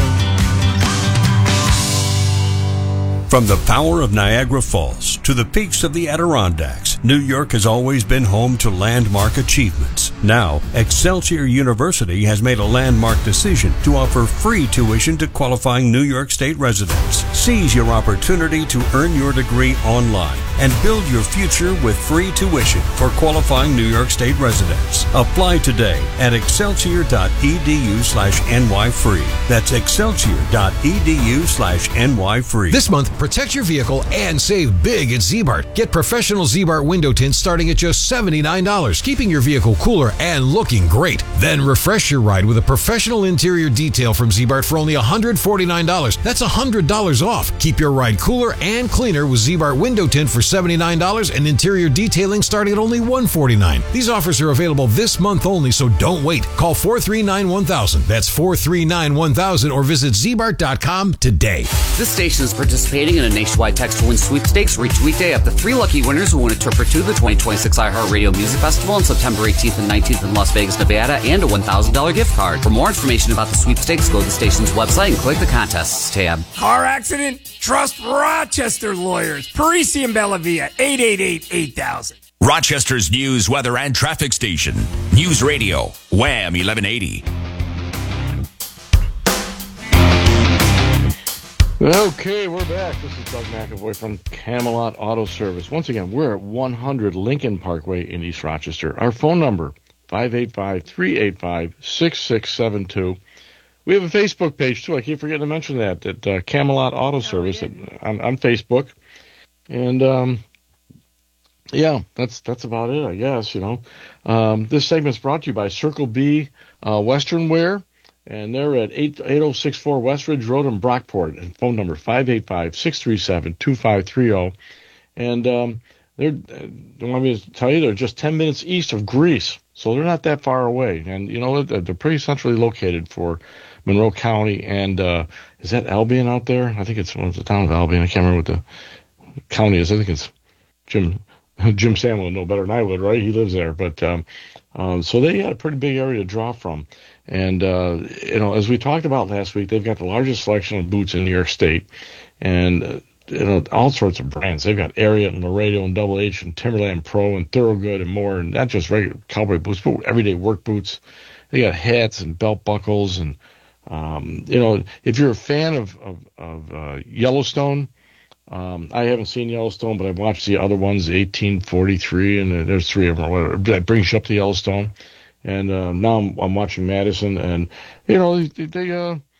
From the power of Niagara Falls to the peaks of the Adirondacks, New York has always been home to landmark achievements. Now, Excelsior University has made a landmark decision to offer free tuition to qualifying New York State residents. Seize your opportunity to earn your degree online and build your future with free tuition for qualifying New York State residents. Apply today at excelsior dot e d u slash n y free. That's excelsior dot e d u slash n y free. This month, protect your vehicle and save big at Z-Bart. Get professional Z-Bart window tints starting at just seventy-nine dollars, keeping your vehicle cooler and looking great. Then refresh your ride with a professional interior detail from Z-Bart for only one hundred forty-nine dollars. That's one hundred dollars off. Keep your ride cooler and cleaner with Z-Bart window tint for seventy-nine dollars and interior detailing starting at only one hundred forty-nine dollars. These offers are available this month only, so don't wait. Call four three nine one thousand. That's four three nine one thousand or visit z bart dot com today. This station is participating in a nationwide text to win sweepstakes. Reach weekday up to three lucky winners who win a trip or two to the twenty twenty-six iHeartRadio Music Festival on September eighteenth and nineteenth in Las Vegas, Nevada, and a one thousand dollars gift card. For more information about the sweepstakes, go to the station's website and click the contests tab. Car accident? Trust Rochester lawyers. Parisi and Bellavia, eight eight eight, eight thousand. Rochester's news, weather, and traffic station. News Radio, Wham! eleven eighty. Okay, we're back. This is Doug McAvoy from Camelot Auto Service. Once again, we're at one hundred Lincoln Parkway in East Rochester. Our phone number, five eight five, three eight five, six six seven two. We have a Facebook page, too. I keep forgetting to mention that, at uh, Camelot Auto Service at, on, on Facebook. And, um, yeah, that's that's about it, I guess, you know. Um, this segment's brought to you by Circle B uh, Western Wear. And they're at eight oh six four West Ridge Road in Brockport. And phone number five eight five, six three seven, two five three zero. And um, they're, they want me to tell you, they're just ten minutes east of Greece. So they're not that far away. And, you know, they're, they're pretty centrally located for Monroe County. And uh, is that Albion out there? I think it's, well, it's the town of Albion. I can't remember what the county is. I think it's Jim Jim Sam would know better than I would, right? He lives there. But um, um, so they got a pretty big area to draw from. And, uh, you know, as we talked about last week, they've got the largest selection of boots in New York State. And, uh, you know, all sorts of brands. They've got Ariat and Laredo and Double H and Timberland Pro and Thorogood and more. And not just regular cowboy boots, but everyday work boots. They got hats and belt buckles. And, um, you know, if you're a fan of, of, of uh, Yellowstone, um, I haven't seen Yellowstone, but I've watched the other ones, eighteen forty-three, and there's three of them or whatever. That brings you up to Yellowstone. And uh, now I'm, I'm watching Madison, and you know they, they uh,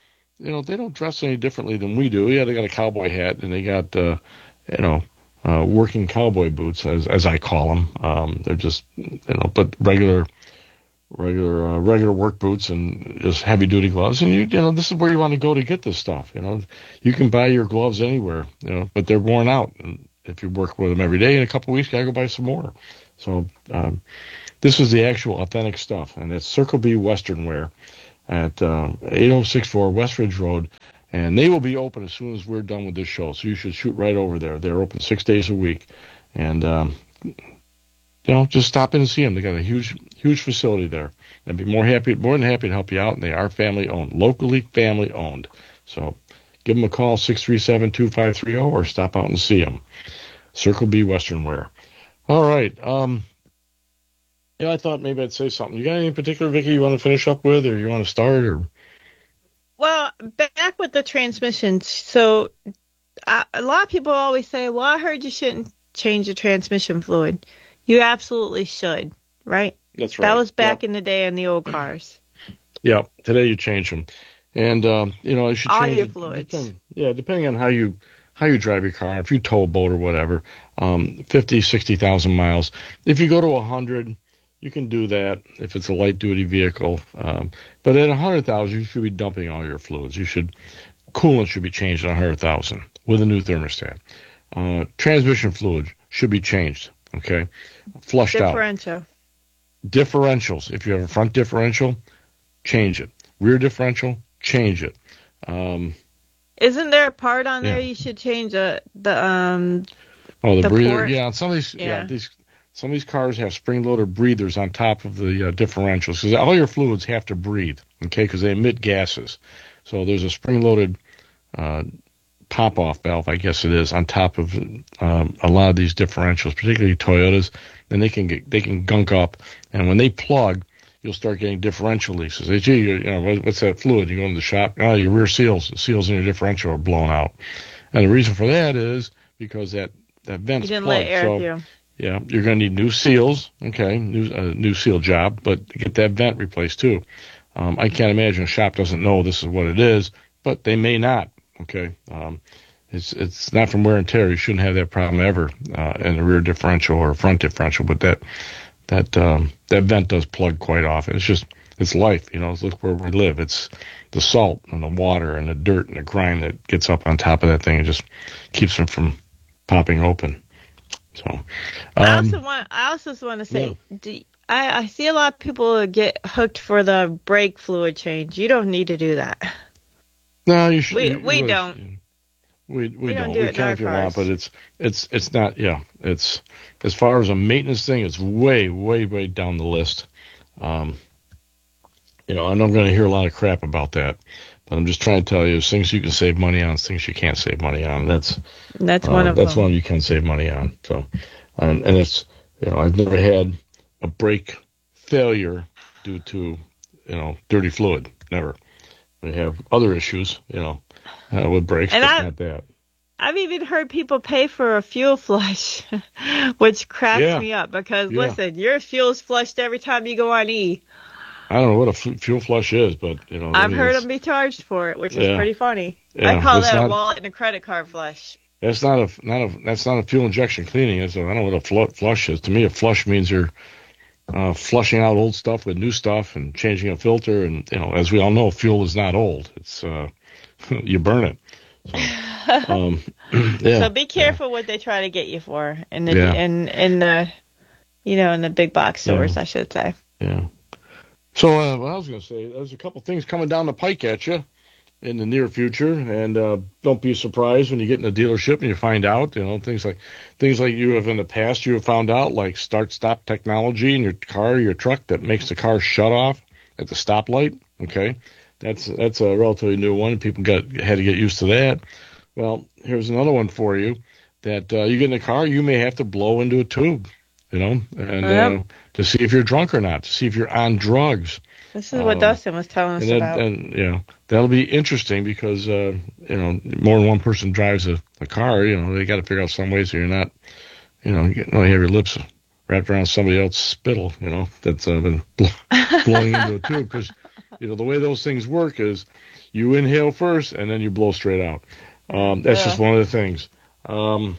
you know, they don't dress any differently than we do. Yeah, they got a cowboy hat and they got, uh, you know, uh, working cowboy boots, as as I call them. Um, they're just, you know, but regular, regular, uh, regular work boots and just heavy duty gloves. And you, you know, this is where you want to go to get this stuff. You know, you can buy your gloves anywhere, you know, but they're worn out. And if you work with them every day, in a couple of weeks, you gotta go buy some more. So um, this is the actual authentic stuff, and it's Circle B Western Wear at uh, eight oh six four West Ridge Road. And they will be open as soon as we're done with this show. So you should shoot right over there. They're open six days a week. And, um, you know, just stop in and see them. They got a huge, huge facility there. I'd be more happy, more than happy to help you out. And they are family owned, locally family owned. So give them a call, six three seven, two five three zero, or stop out and see them. Circle B Western Wear. All right. Um, yeah, I thought maybe I'd say something. You got any in particular, Vicki, you want to finish up with, or you want to start, or... Well, back with the transmissions. So uh, a lot of people always say, well, I heard you shouldn't change the transmission fluid. You absolutely should, right? That's right. That was back yep. in the day in the old cars. Yeah, today you change them. And, um, you know, you should All change your it, fluids. Depend, yeah, depending on how you how you drive your car, if you tow a boat or whatever, um, fifty, sixty thousand miles. If you go to one hundred, you can do that if it's a light-duty vehicle. Um, but at one hundred thousand, you should be dumping all your fluids. You should Coolant should be changed at one hundred thousand with a new thermostat. Uh, transmission fluid should be changed, okay? Flushed Differential. out. Differentials. If you have a front differential, change it. Rear differential, change it. Um, Isn't there a part on there yeah. you should change the the um oh the, the breather? port? Yeah, some of these yeah. Yeah. these some of these cars have spring-loaded breathers on top of the uh, differentials because all your fluids have to breathe, okay? Because they emit gases. So there's a spring-loaded uh, pop-off valve, I guess it is, on top of um, a lot of these differentials, particularly Toyotas. And they can get they can gunk up, and when they plug, you'll start getting differential leaks. Say, gee, you know, what's that fluid? You go in the shop, oh, your rear seals, the seals in your differential are blown out. And the reason for that is because that, that vent's You didn't plugged. let air so, through. yeah, you're going to need new seals, okay, new uh, new seal job, but get that vent replaced too. Um, I can't imagine a shop doesn't know this is what it is, but they may not, okay. Um, it's it's not from wear and tear. You shouldn't have that problem ever uh, in a rear differential or a front differential, but that that um, that vent does plug quite often. It's just it's life, you know. Look where we live. It's the salt and the water and the dirt and the grime that gets up on top of that thing and just keeps them from popping open. So, um, I also want. I also just want to say, yeah. do, I, I see a lot of people get hooked for the brake fluid change. You don't need to do that. No, you should. We you, we you don't. Should. We we, We don't don't. do we it in our can't do a lot, cars. but it's it's it's not. Yeah, it's as far as a maintenance thing, it's way way way down the list. Um, you know, I know I'm going to hear a lot of crap about that, but I'm just trying to tell you, there's things you can save money on, things you can't save money on. That's That's uh, one of that's them. one you can save money on. So, and, and it's you know, I've never had a brake failure due to you know dirty fluid. Never. We have other issues, you know, uh, with brakes, And but I- not that. I've even heard people pay for a fuel flush, which cracks Yeah. me up because Yeah. listen, your fuel's flushed every time you go on E. I don't know what a f- fuel flush is, but you know, I I've mean, heard it's- them be charged for it, which Yeah. is pretty funny. Yeah, I call it's that not- a wallet and a credit card flush. That's not a not a that's not a fuel injection cleaning. It's a, I don't know what a fl- flush is. To me, a flush means you're uh, flushing out old stuff with new stuff and changing a filter. And you know, as we all know, fuel is not old. It's uh, you burn it. So, um, yeah. So be careful what they try to get you for in the Yeah. in in the you know in the big box stores, Yeah. I should say. Yeah. So uh, what I was going to say, there's a couple things coming down the pike at you in the near future, and uh, don't be surprised when you get in a dealership and you find out, you know, things like things like you have in the past you have found out, like start-stop technology in your car, your truck that makes the car shut off at the stoplight. Okay, that's that's a relatively new one. People got had to get used to that. Well, here's another one for you that uh, you get in the car, you may have to blow into a tube, you know, and Yep. uh, to see if you're drunk or not, to see if you're on drugs. This is what Um, Dustin was telling us And, that, about. and you know that'll be interesting because uh, you know more than one person drives a, a car. You know they got to figure out some ways so you're not, you know, you don't have your lips wrapped around somebody else's spittle. You know that's uh, been bl- blowing into a tube because You know, the way those things work is you inhale first and then you blow straight out. Um, that's yeah. just one of the things. Um,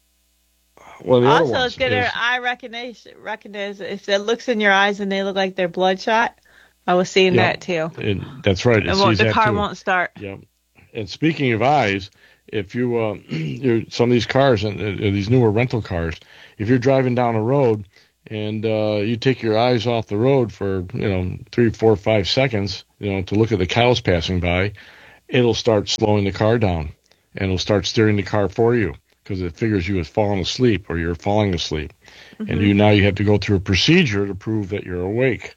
well, the also, other it's good at eye recognition. Recognize if it looks in your eyes and they look like they're bloodshot. I was seeing yeah, that too. It, that's right. It and sees the that car too. won't start. Yeah. And speaking of eyes, if you uh, you're, some of these cars and uh, these newer rental cars, if you're driving down a road and uh, you take your eyes off the road for you know three, four, five seconds, you know, to look at the cows passing by, it'll start slowing the car down and it'll start steering the car for you because it figures you have fallen asleep or you're falling asleep, mm-hmm. and you now you have to go through a procedure to prove that you're awake.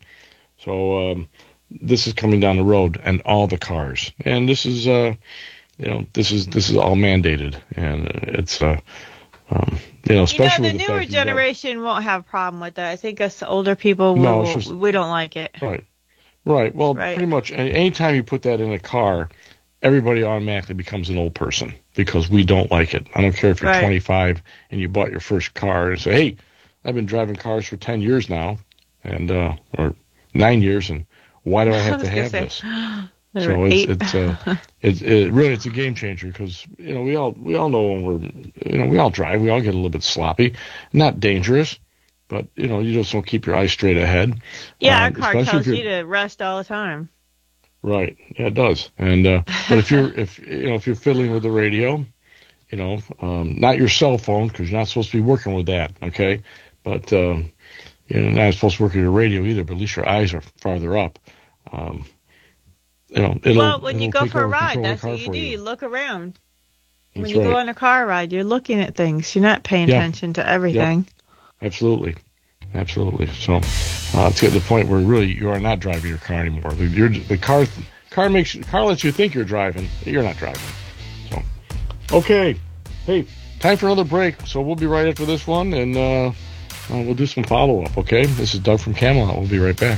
So um, this is coming down the road and all the cars, and this is uh, you know this is this is all mandated, and it's uh, um, you know especially you know, the with the newer fact generation got, won't have a problem with that. I think us older people will, no, just, we don't like it. Right, right. Well, right. pretty much anytime you put that in a car, everybody automatically becomes an old person because we don't like it. I don't care if you're right. twenty-five and you bought your first car and say, "Hey, I've been driving cars for ten years now," and uh, or nine years, and why do I have I to have say, this? So it's it's uh, it's it, really it's a game changer because you know we all we all know when we're you know we all drive, we all get a little bit sloppy, not dangerous, but you know you just don't keep your eyes straight ahead. Yeah, um, our car tells you to rest all the time. Right, yeah, it does. And uh, but if you're if you know if you're fiddling with the radio, you know, um, not your cell phone because you're not supposed to be working with that, okay? But um, you're not supposed to work with your radio either. But at least your eyes are farther up. Um, you know, it'll, well, when it'll you go for a ride, that's what you do. You. you look around. That's when you right. go on a car ride, you're looking at things. You're not paying yeah. attention to everything. Yeah. Absolutely, absolutely. So uh, it's get to the point where really you are not driving your car anymore. The, you're, the car car makes car lets you think you're driving, but you're not driving. So okay, hey, time for another break. So we'll be right after this one, and uh, uh, we'll do some follow up. Okay, this is Doug from Camelot. We'll be right back.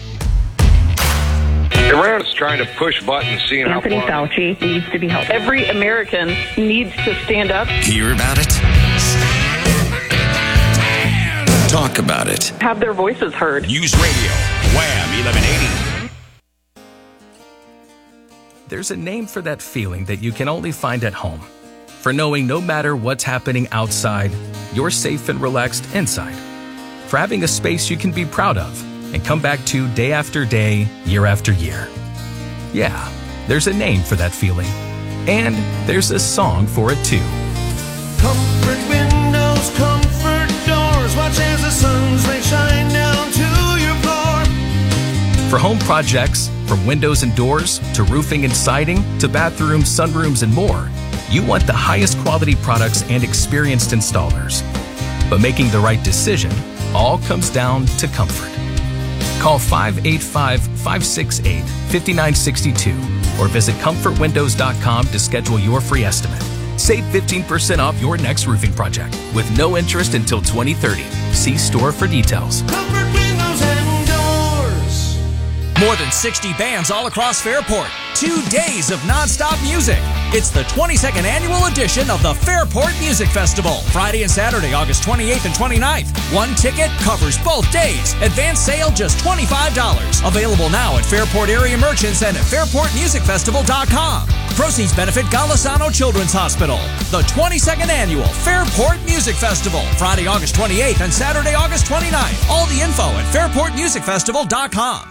Iran's trying to push buttons, seeing Anthony how far... Fauci needs to be helped. Every American needs to stand up. Hear about it? Talk about it. Have their voices heard. News Radio, Wham eleven eighty. There's a name for that feeling that you can only find at home. For knowing no matter what's happening outside, you're safe and relaxed inside. For having a space you can be proud of and come back to day after day, year after year. Yeah, there's a name for that feeling. And there's a song for it too. Comfort windows, comfort doors, watch as the sun's rays shine down to your floor. For home projects, from windows and doors, to roofing and siding, to bathrooms, sunrooms, and more, you want the highest quality products and experienced installers. But making the right decision all comes down to comfort. Call five eight five, five six eight, five nine six two or visit comfort windows dot com to schedule your free estimate. Save fifteen percent off your next roofing project with no interest until twenty thirty. See store for details. Comfort windows and doors. More than sixty bands all across Fairport. Two days of nonstop music. It's the twenty-second annual edition of the Fairport Music Festival. Friday and Saturday, August twenty-eighth and twenty-ninth. One ticket covers both days. Advance sale just twenty-five dollars. Available now at Fairport area merchants and at fairport music festival dot com. Proceeds benefit Golisano Children's Hospital. The twenty-second annual Fairport Music Festival. Friday, August twenty-eighth and Saturday, August twenty-ninth. All the info at fairport music festival dot com.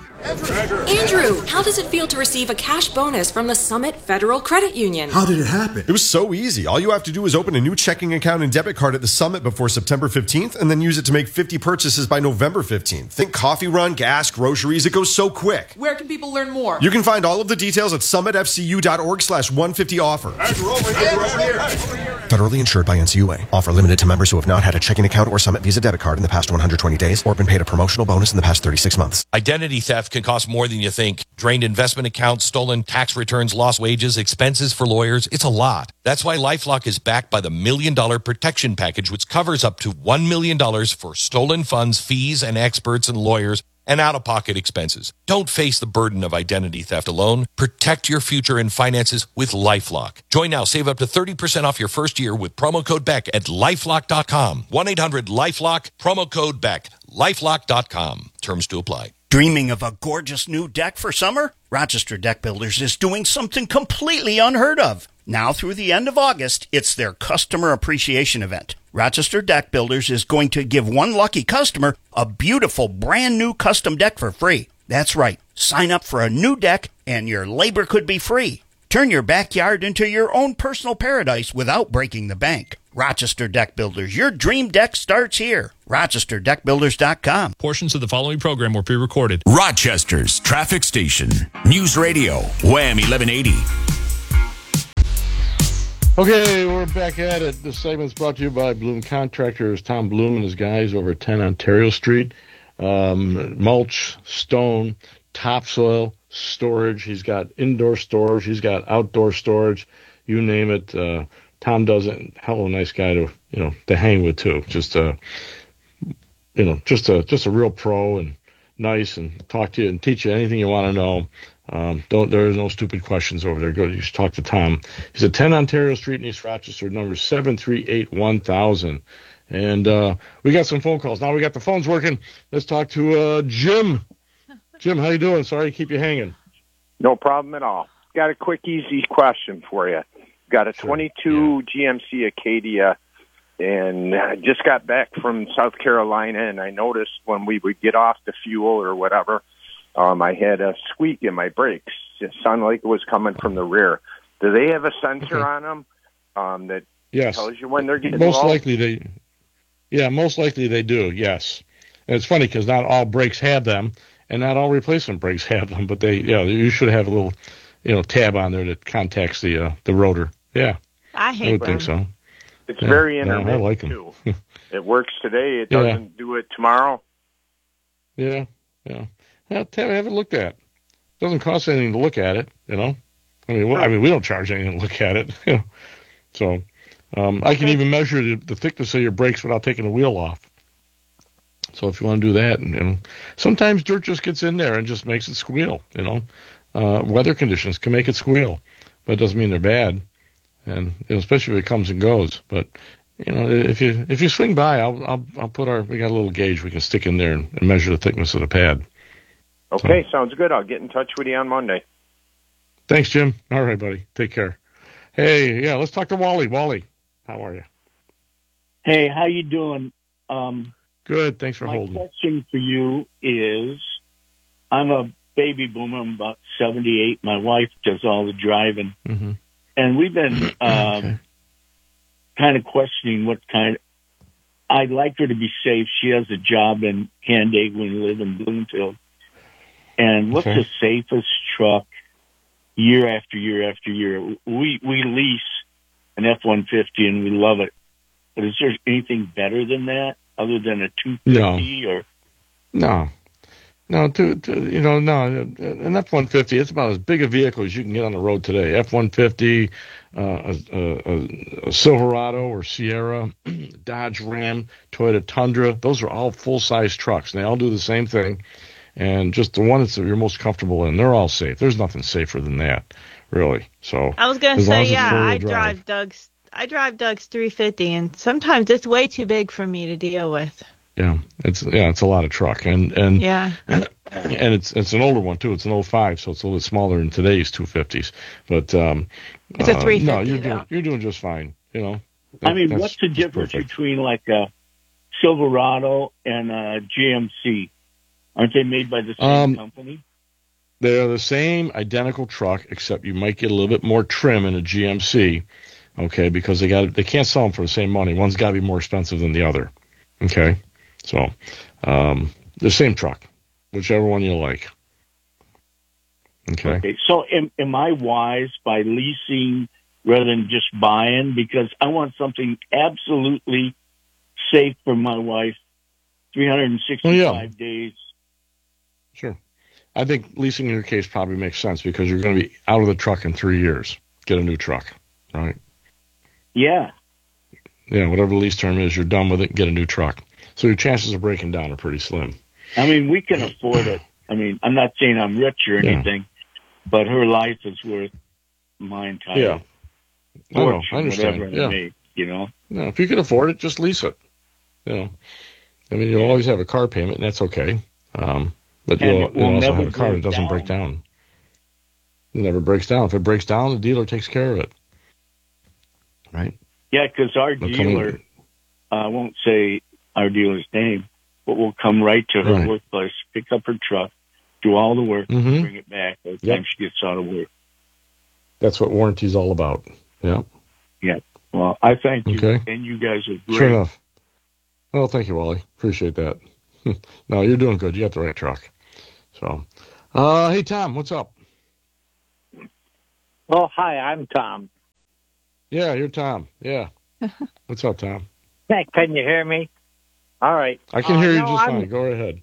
Andrew, how does it feel to receive a cash bonus from the Summit Federal Credit Union? How did it happen? It was so easy. All you have to do is open a new checking account and debit card at the Summit before September fifteenth and then use it to make fifty purchases by November fifteenth. Think coffee run, gas, groceries. It goes so quick. Where can people learn more? You can find all of the details at summit f c u dot org slash one fifty offer. Andrew, over here, over here. Federally insured by N C U A. Offer limited to members who have not had a checking account or Summit Visa debit card in the past one hundred twenty days or been paid a promotional bonus in the past thirty-six months. Identity theft can cost more than you think. Drained investment accounts, stolen tax returns, lost wages, expenses for lawyers. It's a lot. That's why LifeLock is backed by the Million Dollar Protection Package, which covers up to one million dollars for stolen funds, fees, and experts and lawyers, and out-of-pocket expenses. Don't face the burden of identity theft alone. Protect your future and finances with LifeLock. Join now. Save up to thirty percent off your first year with promo code Beck at lifelock dot com. one eight hundred lifelock, promo code Beck, lifelock dot com. Terms to apply. Dreaming of a gorgeous new deck for summer? Rochester Deck Builders is doing something completely unheard of. Now through the end of August, it's their customer appreciation event. Rochester Deck Builders is going to give one lucky customer a beautiful brand new custom deck for free. That's right. Sign up for a new deck and your labor could be free. Turn your backyard into your own personal paradise without breaking the bank. Rochester Deck Builders, your dream deck starts here. Rochester Deck Builders dot com. Portions of the following program were pre-recorded. Rochester's traffic station. News Radio, Wham eleven eighty. Okay, we're back at it. This segment's brought to you by Bloom Contractors. Tom Bloom and his guys over at ten Ontario Street. Um, mulch, stone, topsoil, storage. He's got indoor storage. He's got outdoor storage. You name it. Uh, Tom does it. Hell of a nice guy to, you know, to hang with too. Just a, you know, just a, just a real pro and nice and talk to you and teach you anything you want to know. Um, don't, there's no stupid questions over there. Go, you should talk to Tom. He's at ten Ontario Street in East Rochester, number seven three eight one thousand. And, uh, we got some phone calls. Now we got the phones working. Let's talk to, uh, Jim. Jim, how you doing? Sorry to keep you hanging. No problem at all. Got a quick, easy question for you. Got a Sure. twenty-two yeah. G M C Acadia, and I just got back from South Carolina, and I noticed when we would get off the fuel or whatever, um, I had a squeak in my brakes. It sounded like it was coming from the rear. Do they have a sensor Okay. on them um, that Yes. tells you when they're getting Most low? likely they, yeah, most likely they do, yes. And it's funny because not all brakes have them, and not all replacement brakes have them, but they, yeah, you should have a little, you know, tab on there that contacts the uh, the rotor. Yeah, I I hate would them. think so. It's Yeah, very no, intermittent, I like them. too. It works today. It Yeah. doesn't do it tomorrow. Yeah, yeah. Have, have it looked at. Doesn't cost anything to look at it, you know. I mean, well, I mean, we don't charge anything to look at it, you know. So, um, I can even measure the, the thickness of your brakes without taking the wheel off. So if you want to do that, and, and sometimes dirt just gets in there and just makes it squeal, you know. Uh, weather conditions can make it squeal, but it doesn't mean they're bad, and you know, especially if it comes and goes. But you know, if you if you swing by, I'll I'll, I'll put our we got a little gauge we can stick in there and, and measure the thickness of the pad. Okay, So, sounds good. I'll get in touch with you on Monday. thanks, Jim. All right, buddy. Take care. Hey, yeah, let's talk to Wally. Wally, how are you? Hey, how you doing? Um, Good. Thanks for my holding. question for you is, I'm a baby boomer. I'm about seventy-eight. My wife does all the driving. Mm-hmm. And we've been um, Okay. kind of questioning what kind. I'd like her to be safe. She has a job in Canandaigua and we live in Bloomfield. And what's Okay. the safest truck year after year after year? We we lease an F one fifty and we love it. But is there anything better than that other than a two fifty or? No. No, to, to you know, no, an F one fifty, it's about as big a vehicle as you can get on the road today. F one fifty, uh, a, a, a Silverado or Sierra, Dodge Ram, Toyota Tundra, those are all full-size trucks, and they all do the same thing. And just the one that you're most comfortable in, they're all safe. There's nothing safer than that, really. So I was gonna as long say, as it's yeah, four-wheel I drive. drive Doug's. I drive Doug's three fifty, and sometimes it's way too big for me to deal with. Yeah, it's yeah, it's a lot of truck, and and Yeah. and it's it's an older one too. It's an oh five, so it's a little bit smaller than today's two fifties. But um, It's a uh, three fifty. No, you're doing though. you're doing just fine. You know. I mean, That's- what's the that's difference perfect. between like a Silverado and a G M C? Aren't they made by the same Um, company? They're the same identical truck, except you might get a little bit more trim in a G M C. Okay, because they got they can't sell them for the same money. One's got to be more expensive than the other. Okay, so um, the same truck, whichever one you like. Okay. Okay, so am, am I wise by leasing rather than just buying? Because I want something absolutely safe for my wife, three hundred sixty-five Oh, yeah. days. Sure. I think leasing in your case probably makes sense because you're going to be out of the truck in three years. Get a new truck, right? Yeah. Yeah, whatever the lease term is, you're done with it, get a new truck. So your chances of breaking down are pretty slim. I mean, we can afford it. I mean, I'm not saying I'm rich or Yeah. anything, but her life is worth my entire Yeah. I know, fortune, I understand. whatever Yeah. I make, you know? No, if you can afford it, just lease it. You know, I mean, you'll always have a car payment, and that's okay. Um, But And you'll, it will you'll also never have a car that break doesn't down. break down. It never breaks down. If it breaks down, the dealer takes care of it. Right? Yeah, because our They'll come dealer, in- I won't say our dealer's name, but will come right to her Right. workplace, pick up her truck, do all the work, Mhm. and bring it back by the Yep. time she gets out of work. That's what warranty's all about. Yeah. Yeah. Well, I thank you, Okay. and you guys are great. Sure enough. Well, thank you, Wally. Appreciate that. No, you're doing good. You got the right truck. So, uh, hey, Tom, what's up? Oh, hi, I'm Tom. Yeah, you're Tom. Yeah. What's up, Tom? Hey, can you hear me? All right. I can Uh, hear you no, just I'm, fine. Go right ahead.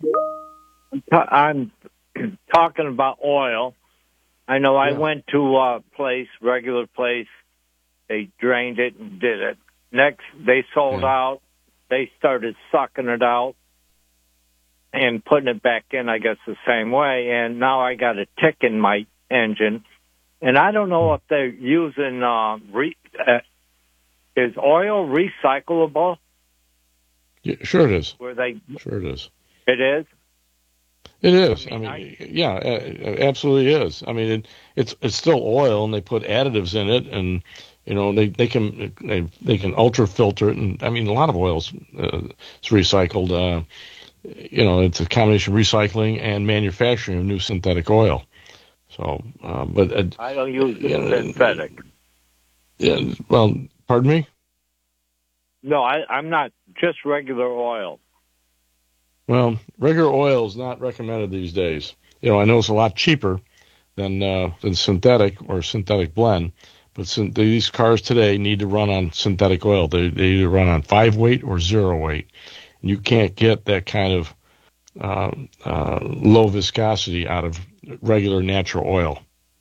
I'm talking about oil. I know I Yeah. went to a place, regular place. They drained it and did it. Next, they sold Yeah. out. They started sucking it out and putting it back in, I guess, the same way. And now I got a tick in my engine. And I don't know if they're using, uh, re- uh, is oil recyclable? Yeah, sure it is. Where they, Sure it is. it is? It is. I mean, yeah, it absolutely is. I mean, it, it's it's still oil, and they put additives in it, and you know they they can they they can ultra filter it, and I mean a lot of oils uh, is recycled. Uh, you know, it's a combination of recycling and manufacturing of new synthetic oil. So, uh, but uh, I don't use you know, synthetic. Yeah. Well, pardon me. No, I, I'm not just regular oil. Well, regular oil is not recommended these days. You know, I know it's a lot cheaper than uh, than synthetic or synthetic blend, but syn- these cars today need to run on synthetic oil. They they either run on five weight or zero weight. And you can't get that kind of uh, uh, low viscosity out of regular natural oil.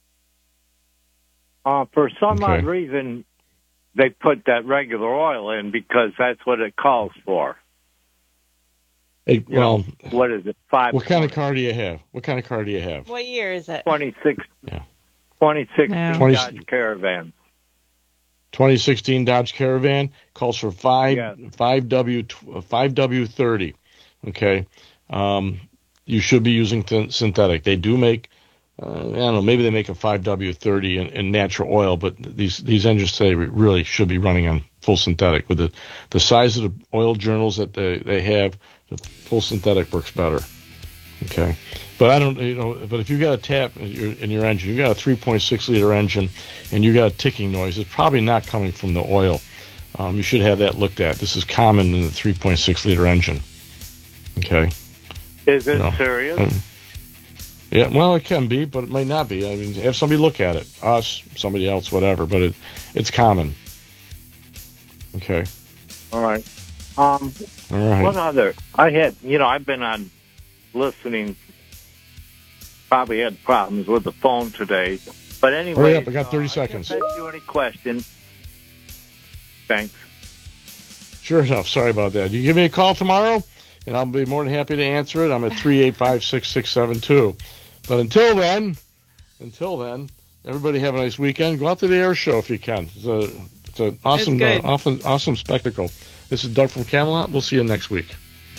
Uh, for some Okay. odd reason, they put that regular oil in because that's what it calls for. Hey, You well, know, what is it? Five. what kind of car do you have? What kind of car do you have? What year is it? twenty-six. Yeah. twenty sixteen Yeah. Dodge Caravan. twenty sixteen Dodge Caravan calls for five Yeah. five W five W thirty. Okay, um, you should be using th- synthetic. They do make, uh, I don't know, maybe they make a five W thirty in, in natural oil, but these these engines today really should be running on full synthetic. With the the size of the oil journals that they they have, the full synthetic works better. Okay, but I don't, you know, but if you got a tap in your, in your engine, you got a three point six liter engine, and you got a ticking noise, it's probably not coming from the oil. Um, you should have that looked at. This is common in the three point six liter engine. Okay. Is it You know, serious? um, yeah, well, it can be, but it might not be. I mean, have somebody look at it, us, somebody else, whatever. But it, it's common. Okay. All right. Um, All right. What other? I had, you know, I've been on listening. Probably had problems with the phone today, but anyway. Hurry up! I got thirty uh, seconds. If you any questions? Thanks. Sure enough. Sorry about that. You give me a call tomorrow, and I'll be more than happy to answer it. I'm at three eight five, six six seven two. But until then, until then, everybody have a nice weekend. Go out to the air show if you can. It's a, it's an awesome, uh, good. awesome, awesome spectacle. This is Doug from Camelot. We'll see you next week.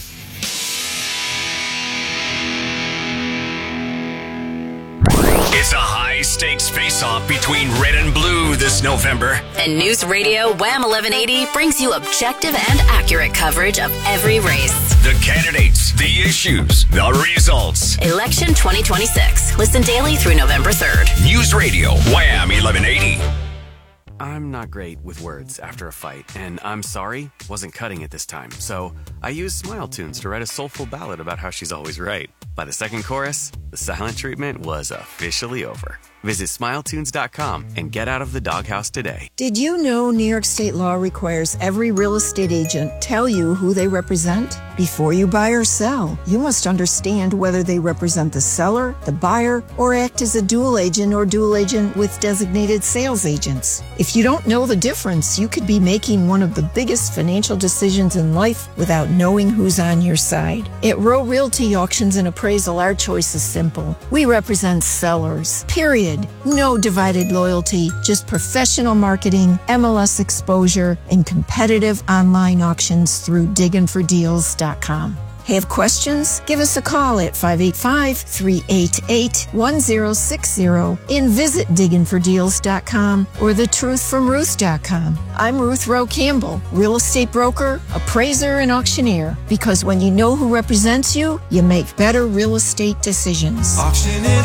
It's a high-stakes face-off between red and blue this November. And News Radio Wham eleven eighty brings you objective and accurate coverage of every race. The candidates, the issues, the results. Election twenty twenty-six. Listen daily through November third. News Radio Wham eleven eighty. I'm not great with words after a fight, and I'm sorry, wasn't cutting it this time. So I used Smile Tunes to write a soulful ballad about how she's always right. By the second chorus, the silent treatment was officially over. Visit smile tunes dot com and get out of the doghouse today. Did you know New York state law requires every real estate agent tell you who they represent? Before you buy or sell, you must understand whether they represent the seller, the buyer, or act as a dual agent or dual agent with designated sales agents. If you don't know the difference, you could be making one of the biggest financial decisions in life without knowing who's on your side. At Row Realty Auctions and Appraisal, our choice is simple. We represent sellers, period. No divided loyalty, just professional marketing, M L S exposure, and competitive online auctions through diggin for deals dot com. Have questions? Give us a call at five eight five, three eight eight, one zero six zero and visit diggin for deals dot com or the truth from ruth dot com. I'm Ruth Rowe Campbell, real estate broker, appraiser, and auctioneer. Because when you know who represents you, you make better real estate decisions. Auction it